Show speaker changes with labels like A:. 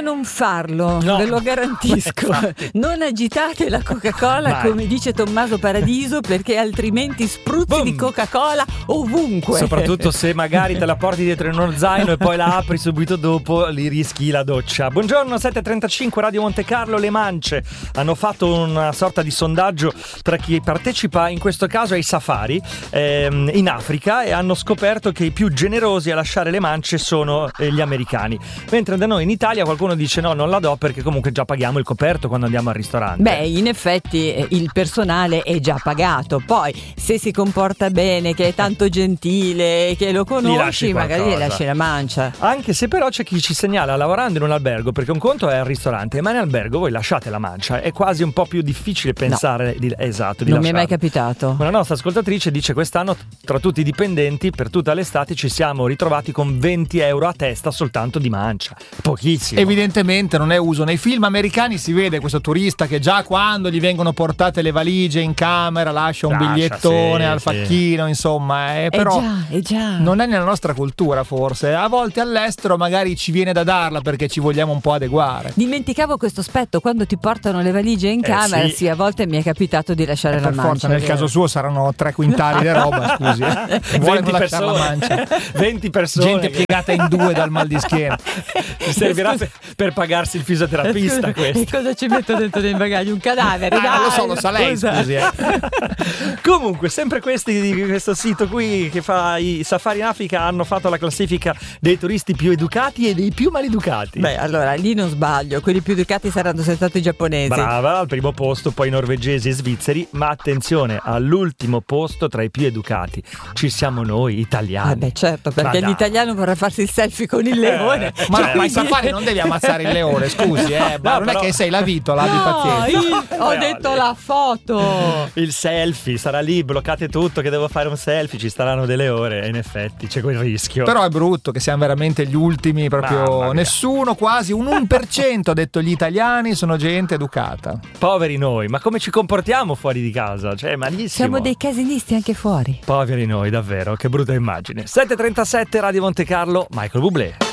A: meglio non farlo,
B: No.
A: ve lo garantisco. Non agitate la Coca-Cola,
B: Vai.
A: come dice Tommaso Paradiso, perché altrimenti spruzzi
B: Boom.
A: di Coca-Cola ovunque.
B: Soprattutto se magari te la porti dietro in uno zaino e poi la apri subito dopo, li rischi la doccia. Buongiorno, 7.35 Radio Monte Carlo. Le Mance hanno fatto una sorta di sondaggio tra chi partecipa, in questo caso ai safari in Africa, e hanno scoperto che i più generosi a lasciare le mance sono gli americani, mentre da noi in Italia qualcuno dice no, non la do perché comunque già paghiamo il coperto quando andiamo al ristorante.
A: Beh, in effetti il personale è già pagato, poi se si comporta bene, che è tanto gentile, che lo
B: lasci
A: conosci, magari gli
B: qualcosa.
A: lasci la mancia.
B: Anche se però c'è chi ci segnala lavorando in un albergo, perché un conto è al ristorante, ma in albergo voi lasciate la mancia, è quasi un po' più difficile pensare di
A: Non mi è mai
B: lasciarla.
A: capitato.
B: Una nostra ascoltatrice dice: quest'anno tra tutti i dipendenti per tutta l'estate ci siamo ritrovati con 20 euro a testa soltanto di mancia, pochissimo.
C: Evidentemente non è uso. Nei film americani si vede questo turista che già quando gli vengono portate le valigie in camera lascia un bigliettone
B: sì,
C: al facchino, insomma, però
A: già.
C: non è nella nostra cultura forse. A volte all'estero magari ci viene da darla perché ci vogliamo un po' adeguare.
A: Dimenticavo questo aspetto, quando ti portano le valigie in camera,
B: sì.
A: sì, a volte mi è capitato di lasciare la
C: Per
A: mancia.
C: forza, nel caso suo saranno 3 quintali di roba, scusi. Vuole
B: 20
C: non lasciare la
B: persone,
C: mancia.
B: 20 persone
C: Gente piegata in due dal mal di schiena.
B: Ci servirà per pagarsi il fisioterapista.
A: Scusa,
B: Questo
A: e cosa ci metto dentro nei bagagli? Un cadavere? Dai,
C: lo sa lei,
A: scusa.
C: scusi.
B: Comunque, sempre questi di questo sito qui che fa i safari in Africa hanno fatto la classifica dei turisti più educati e dei più maleducati.
A: Beh, allora lì non sbaglio, quelli più educati saranno senz'altro i giapponesi.
B: Brava, al primo posto poi i norvegesi e svizzeri, ma attenzione, all'ultimo posto tra i più educati ci siamo noi italiani.
A: Beh, certo, perché
B: Ma dai.
A: l'italiano vorrà farsi il selfie con il leone.
C: Ma,
A: Cioè,
C: ma i safari non devi ammazzare il leone, scusi, ma non
B: però-
C: è che sei la vitola, abbi
A: no,
C: pazienza.
A: io ho detto la foto.
B: Il selfie sarà lì, bloccate tutto che devo fare un selfie, ci staranno delle ore e in effetti c'è quel rischio.
C: Però è brutto che siamo veramente gli ultimi,
B: Mamma
C: proprio
B: mia.
C: nessuno, quasi un 1% ha detto gli italiani sono gente educata.
B: Poveri noi, ma come ci comportiamo fuori di casa? Cioè, malissimo.
A: Siamo dei casinisti anche fuori.
B: Poveri noi, davvero, che brutta immagine. 7.37 Radio Monte Carlo, Michael Bublé.